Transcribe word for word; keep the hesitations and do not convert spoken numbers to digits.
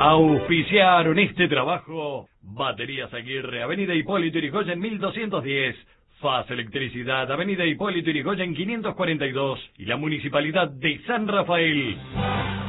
Auspiciaron este trabajo Baterías Aguirre, Avenida Hipólito Yrigoyen mil doscientos diez, Faz Electricidad, Avenida Hipólito Yrigoyen quinientos cuarenta y dos y la Municipalidad de San Rafael.